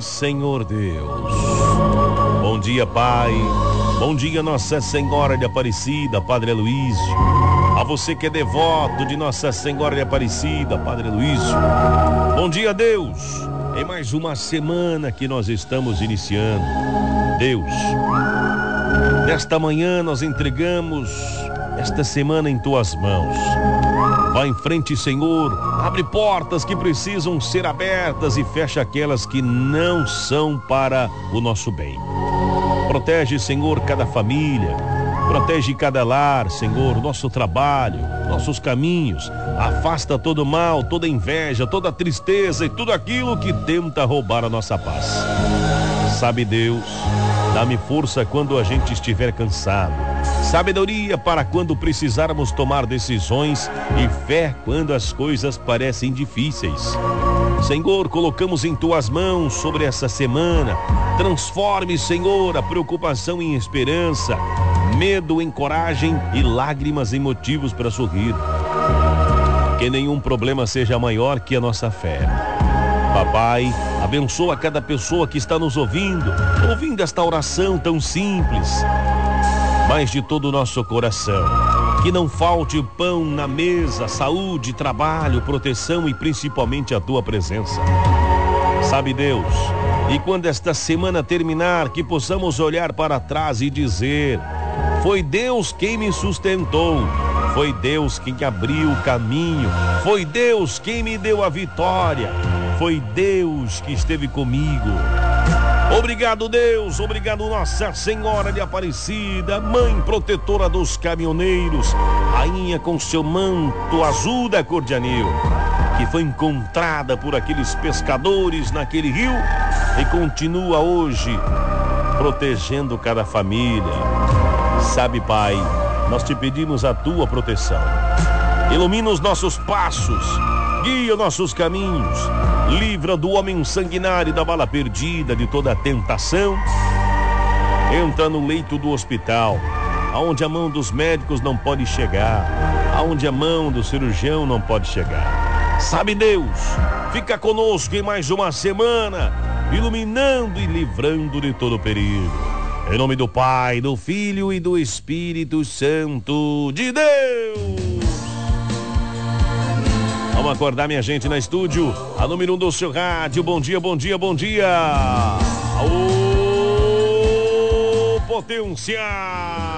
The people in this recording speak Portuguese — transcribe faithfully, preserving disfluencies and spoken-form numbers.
Senhor Deus. Bom dia, Pai. Bom dia, Nossa Senhora de Aparecida, Padre Aloísio. A você que é devoto de Nossa Senhora de Aparecida, Padre Aloísio. Bom dia, Deus. Em mais uma semana que nós estamos iniciando. Deus, nesta manhã nós entregamos esta semana em tuas mãos. Vá em frente, Senhor, abre portas que precisam ser abertas e fecha aquelas que não são para o nosso bem. Protege, Senhor, cada família, protege cada lar, Senhor, nosso trabalho, nossos caminhos. Afasta todo mal, toda inveja, toda tristeza e tudo aquilo que tenta roubar a nossa paz. Sabe, Deus, dá-me força quando a gente estiver cansado, sabedoria para quando precisarmos tomar decisões e fé quando as coisas parecem difíceis. Senhor, colocamos em tuas mãos sobre essa semana. Transforme, Senhor, a preocupação em esperança, medo em coragem e lágrimas em motivos para sorrir. Que nenhum problema seja maior que a nossa fé. Papai, abençoa cada pessoa que está nos ouvindo, ouvindo esta oração tão simples, mas de todo o nosso coração. Que não falte pão na mesa, saúde, trabalho, proteção e principalmente a tua presença. Sabe, Deus, e quando esta semana terminar, que possamos olhar para trás e dizer: foi Deus quem me sustentou, foi Deus quem abriu o caminho, foi Deus quem me deu a vitória, foi Deus que esteve comigo. Obrigado, Deus, obrigado, Nossa Senhora de Aparecida, Mãe protetora dos caminhoneiros, Rainha com seu manto azul da cor de anil, que foi encontrada por aqueles pescadores naquele rio e continua hoje protegendo cada família. Sabe, Pai, nós te pedimos a tua proteção. Ilumina os nossos passos, guia nossos caminhos, livra do homem sanguinário, da bala perdida, de toda a tentação. Entra no leito do hospital, aonde a mão dos médicos não pode chegar, aonde a mão do cirurgião não pode chegar. Sabe, Deus, fica conosco em mais uma semana, iluminando e livrando de todo perigo. Em nome do Pai, do Filho e do Espírito Santo de Deus. Vamos acordar, minha gente, na estúdio. A número um do seu rádio. Bom dia, bom dia, bom dia. Ô, potência!